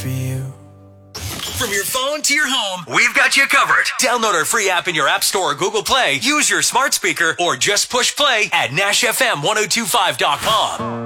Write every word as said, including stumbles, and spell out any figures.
for you. From your phone to your home, we've got you covered. Download our free app in your App Store or Google Play. Use your smart speaker or just push play at Nash F M ten twenty-five dot com.